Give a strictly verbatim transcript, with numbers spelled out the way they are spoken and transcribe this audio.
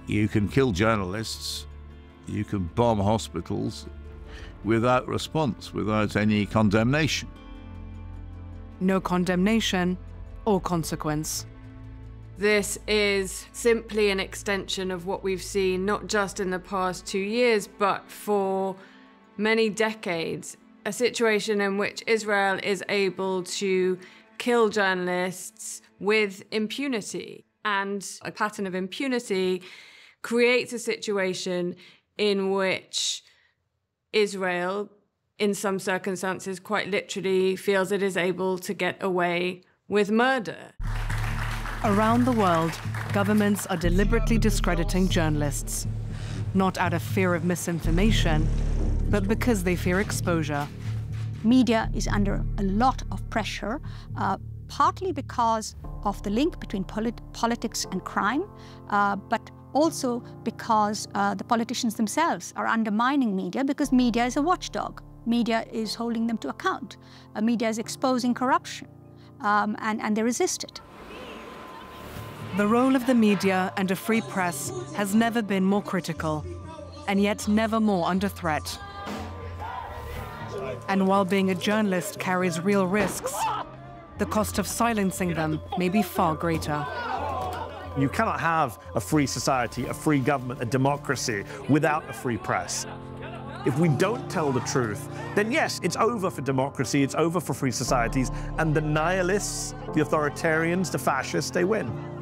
You can kill journalists, you can bomb hospitals without response, without any condemnation. No condemnation or consequence. This is simply an extension of what we've seen not just in the past two years, but for many decades. A situation in which Israel is able to kill journalists with impunity. And a pattern of impunity creates a situation in which Israel, in some circumstances, quite literally feels it is able to get away with murder. Around the world, governments are deliberately discrediting journalists, not out of fear of misinformation, but because they fear exposure. Media is under a lot of pressure, uh, partly because of the link between polit politics and crime, uh, but also because uh, the politicians themselves are undermining media, because media is a watchdog. Media is holding them to account. Uh, media is exposing corruption, um, and, and they resist it. The role of the media and a free press has never been more critical, and yet never more under threat. And while being a journalist carries real risks, the cost of silencing them may be far greater. You cannot have a free society, a free government, a democracy without a free press. If we don't tell the truth, then yes, it's over for democracy, it's over for free societies, and the nihilists, the authoritarians, the fascists, they win.